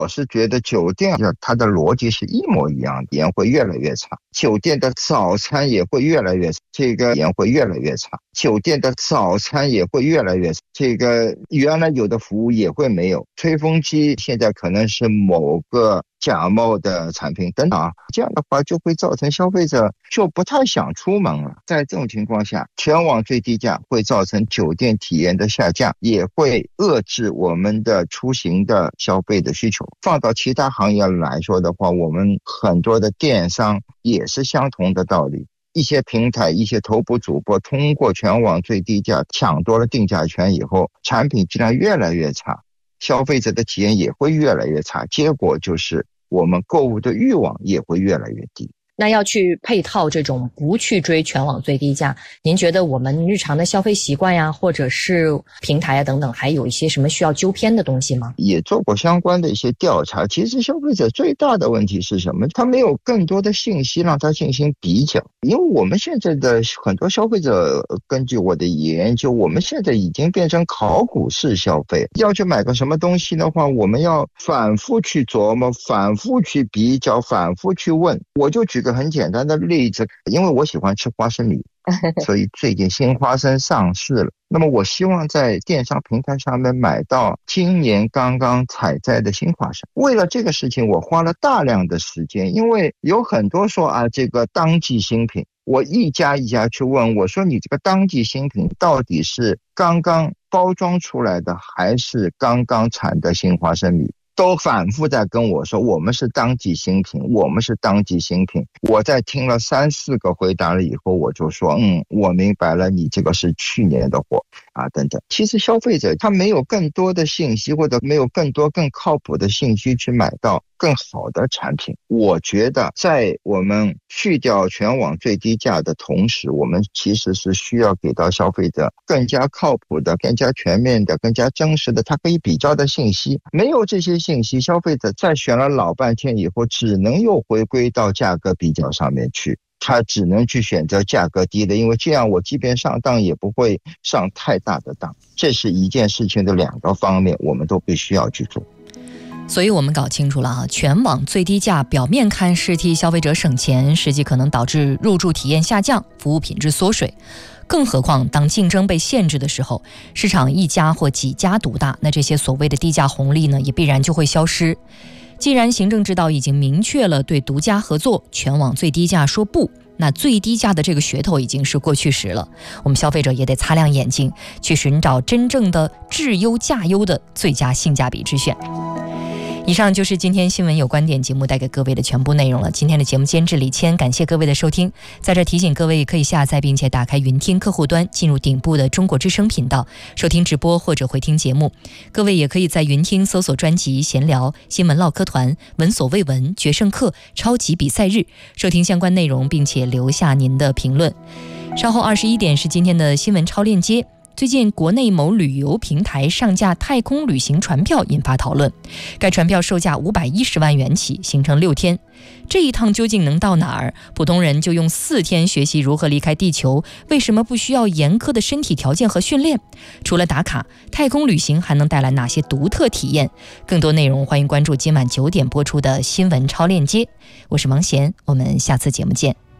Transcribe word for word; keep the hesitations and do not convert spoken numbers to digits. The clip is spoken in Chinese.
我是觉得酒店它的逻辑是一模一样的，体验会越来越差。酒店的早餐也会越来越差，这个体验会越来越差。酒店的早餐也会越来越差，这个原来有的服务也会没有。吹风机现在可能是某个假冒的产品等等啊，这样的话就会造成消费者就不太想出门了。在这种情况下，全网最低价会造成酒店体验的下降，也会遏制我们的出行的消费的需求。放到其他行业来说的话，我们很多的电商也是相同的道理。一些平台一些头部主播通过全网最低价抢夺了定价权以后，产品质量越来越差，消费者的体验也会越来越差，结果就是我们购物的欲望也会越来越低。 那要去配套这种不去追全网最低价，您觉得我们日常的消费习惯呀，或者是平台啊等等，还有一些什么需要纠偏的东西吗？ 也做过相关的一些调查，其实消费者最大的问题是什么？他没有更多的信息让他进行比较。因为我们现在的很多消费者，根据我的研究，我们现在已经变成考古式消费。要去买个什么东西的话，我们要反复去琢磨，反复去比较，反复去问。我就举个很简单的例子，因为我喜欢吃花生米，所以最近新花生上市了。那么我希望在电商平台上面买到今年刚刚采摘的新花生。为了这个事情，我花了大量的时间，因为有很多说啊，这个当季新品，我一家一家去问，我说你这个当季新品到底是刚刚包装出来的，还是刚刚产的新花生米？都反复在跟我说我们是当季新品，我们是当季新品。我在听了三四个回答了以后，我就说嗯，我明白了，你这个是去年的货啊等等。其实消费者他没有更多的信息，或者没有更多更靠谱的信息去买到更好的产品。我觉得在我们去掉全网最低价的同时，我们其实是需要给到消费者更加靠谱的、更加全面的、更加真实的他可以比较的信息。没有这些信息，消费者在选了老半天以后，只能又回归到价格比较上面去，他只能去选择价格低的，因为这样我即便上当也不会上太大的当。这是一件事情的两个方面，我们都必须要去做。 所以我们搞清楚了啊，全网最低价表面看是替消费者省钱，实际可能导致入住体验下降，服务品质缩水。更何况当竞争被限制的时候，市场一家或几家独大，那这些所谓的低价红利呢，也必然就会消失。既然行政指导已经明确了对独家合作、全网最低价说不，那最低价的这个噱头已经是过去时了。我们消费者也得擦亮眼睛，去寻找真正的质优价优的最佳性价比之选。以上就是今天新闻有观点节目带给各位的全部内容了。今天的节目监制李谦，感谢各位的收听。在这提醒各位，可以下载并且打开云听客户端，进入顶部的中国之声频道，收听直播或者回听节目。各位也可以在云听搜索专辑闲聊、新闻唠嗑团、闻所未闻、决胜课、超级比赛日，收听相关内容，并且留下您的评论。稍后二十一点是今天的新闻超链接。最近国内某旅游平台上架太空旅行船票引发讨论，该船票售价五百一十万元起，行程六天。这一趟究竟能到哪儿？普通人就用四天学习如何离开地球，为什么不需要严苛的身体条件和训练？除了打卡，太空旅行还能带来哪些独特体验？更多内容欢迎关注今晚九点播出的新闻超链接。我是王贤，我们下次节目见。